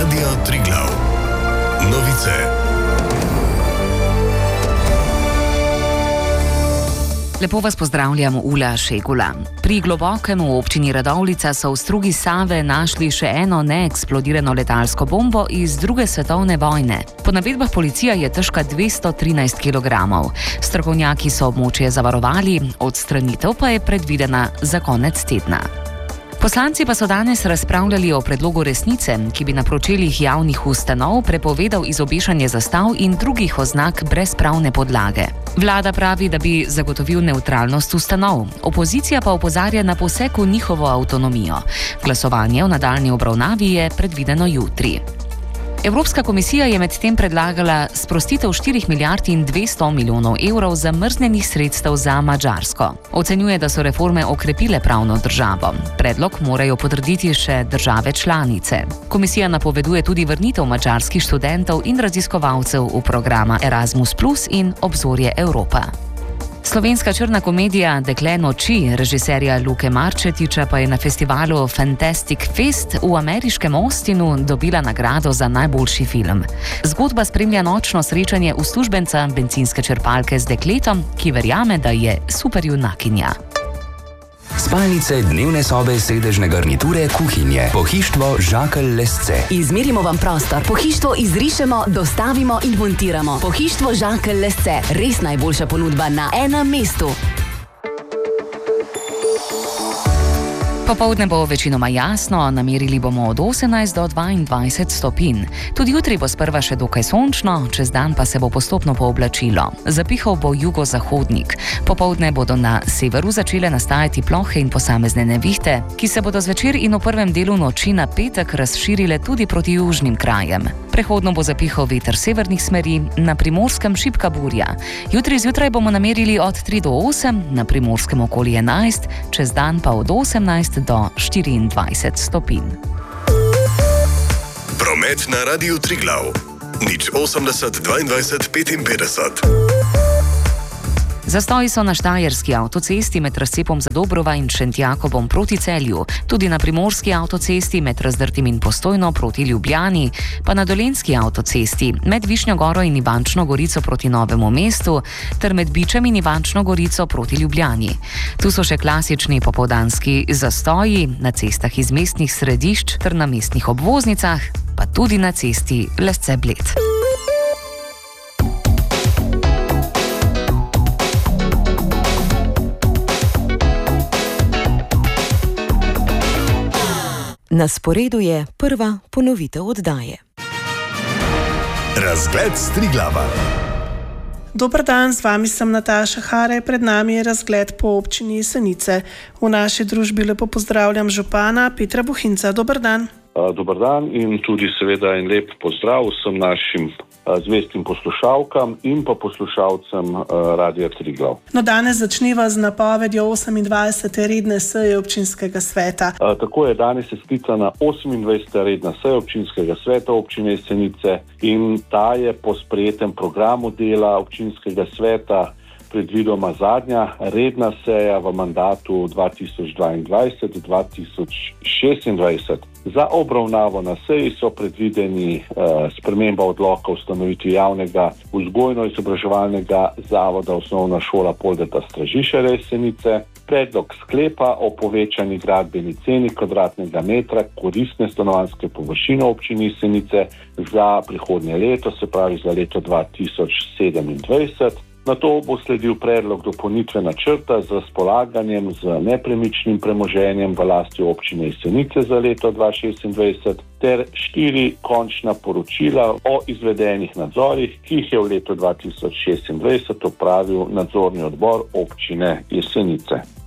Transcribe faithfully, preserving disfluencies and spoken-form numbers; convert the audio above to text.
Radio Triglav. Novice. Lepo vas pozdravljam, Ula Šegula. Pri Globokem v občini Radovljica so v strugi Save našli še eno neeksplodirano letalsko bombo iz druge svetovne vojne. Po navedbah policije je težka dvesto trinajst kilogramov. Strokovnjaki so območje zavarovali, odstranitev pa je predvidena za konec tedna. Poslanci pa so danes razpravljali o predlogu resnice, ki bi na pročeljih javnih ustanov prepovedal izobešanje zastav in drugih oznak brez pravne podlage. Vlada pravi, da bi zagotovil nevtralnost ustanov, opozicija pa opozarja na poseg v njihovo avtonomijo. Glasovanje v nadaljnji obravnavi je predvideno jutri. Evropska komisija je medtem predlagala sprostitev štirih milijard in dvesto milijonov evrov zamrznjenih sredstev za Madžarsko. Ocenjuje, da so reforme okrepile pravno državo. Predlog morajo potrditi še države članice. Komisija napoveduje tudi vrnitev madžarskih študentov in raziskovalcev v programa Erasmus plus in Obzorje Evropa. Slovenska črna komedija Dekle noči režiserja Luke Marčetiča pa je na festivalu Fantastic Fest v ameriškem Austinu dobila nagrado za najboljši film. Zgodba spremlja nočno srečanje uslužbenca bencinske črpalke z dekletom, ki verjame, da je superjunakinja. Spalnice, dnevne sobe, sedežne garniture, kuhinje. Pohištvo Žakelj Lesce. Izmerimo vam prostor, pohištvo izrišemo, dostavimo in montiramo. Pohištvo Žakelj Lesce. Res najboljša ponudba na enem mestu. Popoldne bo večinoma jasno, namerili bomo od osemnajst do dvaindvajset stopinj. Tudi jutri bo sprva še dokaj sončno, čez dan pa se bo postopno pooblačilo. Zapihal bo jugozahodnik. Popoldne bodo na severu začele nastajati plohe in posamezne nevihte, ki se bodo zvečer in v prvem delu noči na petek razširile tudi proti južnim krajem. Prehodno bo zapihal veter severnih smeri, na Primorskem šibka burja. Jutri zjutraj bomo namerili od tri do osem, na Primorskem okoli enajst, čez dan pa od osemnajst do štiriindvajset stopinj. Promet na Radiu Triglav. nič osemdeset dvaindvajset petinpetdeset. Zastoji so na štajerski avtocesti med razcepom Zadobrova in Šentjakobom proti Celju, tudi na primorski avtocesti med Razdrtim in Postojno proti Ljubljani, pa na dolenjski avtocesti med Višnjo Goro in Ivančno Gorico proti Novemu mestu ter med Bičem in Ivančno Gorico proti Ljubljani. Tu so še klasični popoldanski zastoji na cestah iz mestnih središč ter na mestnih obvoznicah, pa tudi na cesti Lesce-Bled. Na sporedu je prva ponovitev oddaje. Razgled s Triglava. Dober dan, z vami sem Nataša Hare, pred nami je razgled po občini Jesenice. V naši družbi lepo pozdravljam župana Petra Buhinca. Dober dan. Dober dan in tudi seveda en lep pozdrav vsem našim zvestim poslušalkam in pa poslušalcem Radia Triglav. No, danes začniva z napovedjo osemindvajsete redne seje občinskega sveta. A, tako je, danes je sklicana osemindvajseta redna seja občinskega sveta občine Jesenice in ta je po sprejetem programu dela občinskega sveta predvidoma zadnja redna seja v mandatu dva tisoč dvaindvajset do dva tisoč šestindvajset. Za obravnavo na seji so predvideni eh, sprememba odloka o ustanovitvi javnega vzgojno-izobraževalnega zavoda Osnovna šola Poldeta Stražišarja Jesenice, predlog sklepa o povečani gradbeni ceni kvadratnega metra koristne stanovanjske površine občine Jesenice za prihodnje leto, se pravi za leto dva tisoč sedemindvajset. Nato bo sledil predlog dopolnitve načrta z razpolaganjem z nepremičnim premoženjem v lasti občine Jesenice za leto dva tisoč šestindvajset ter štiri končna poročila o izvedenih nadzorih, ki jih je v letu dva tisoč šestindvajset opravil nadzorni odbor občine Jesenice.